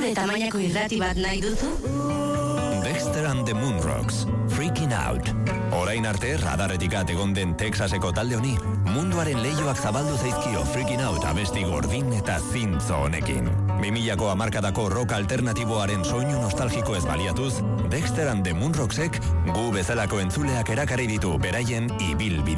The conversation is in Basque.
Zure tamainako irrati bat nahi duzu? Dexter and the Moonrocks, Freaking Out. Orain arte, radarretik egon den Texaseko talde honi, munduaren leioak zabaldu zaizkio Freaking Out abesti gordin eta zintzo honekin. 2000ko hamarkadako rock alternatiboaren soinu nostalgiko ez baliatuz, Dexter and the Moonrocksek gu bezalako entzuleak erakarri ditu beraien ibilbide.